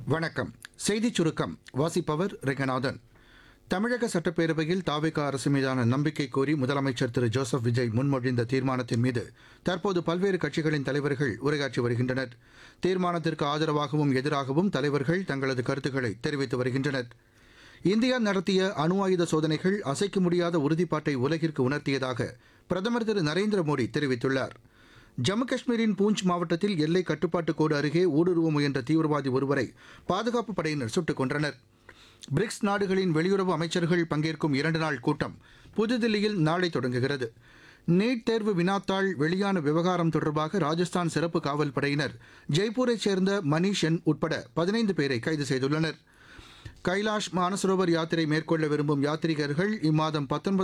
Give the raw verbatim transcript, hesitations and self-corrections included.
வணக்கம். செய்திச் சுருக்கம் வாசிப்பவர் ரெங்கநாதன். தமிழக சட்டப்பேரவையில் தாவேகா அரசு மீதான நம்பிக்கை கோரி முதலமைச்சர் திரு ஜோசப் விஜய் முன்மொழிந்த தீர்மானத்தின் மீது தற்போது பல்வேறு கட்சிகளின் தலைவர்கள் உரையாற்றி வருகின்றனர். தீர்மானத்திற்கு ஆதரவாகவும் எதிராகவும் தலைவர்கள் தங்களது கருத்துக்களை தெரிவித்து வருகின்றனர். இந்தியா நடத்திய அணு ஆயுத சோதனைகள் அசைக்க முடியாத உறுதிப்பாட்டை உலகிற்கு உணர்த்தியதாக பிரதமர் திரு நரேந்திர மோடி தெரிவித்துள்ளார். ஜம்மு காஷ்மீரின் பூஞ்ச் மாவட்டத்தில் எல்லை கட்டுப்பாட்டு கோடு அருகே ஊடுருவ முயன்ற தீவிரவாதி ஒருவரை பாதுகாப்பு படையினர் சுட்டுக் கொன்றனர். பிரிக்ஸ் நாடுகளின் வெளியுறவு அமைச்சர்கள் பங்கேற்கும் இரண்டு நாள் கூட்டம் புதுதில்லியில் நாளை தொடங்குகிறது. நீட் தேர்வு வினாத்தாள் வெளியான விவகாரம் தொடர்பாக ராஜஸ்தான் சிறப்பு காவல் படையினர் ஜெய்ப்பூரைச் சேர்ந்த மணீஷ் என் உட்பட பதினைந்து பேரை கைது செய்துள்ளனர். கைலாஷ் மானசரோவர் யாத்திரை மேற்கொள்ள விரும்பும் யாத்ரீகர்கள் இம்மாதம் பத்தொன்பது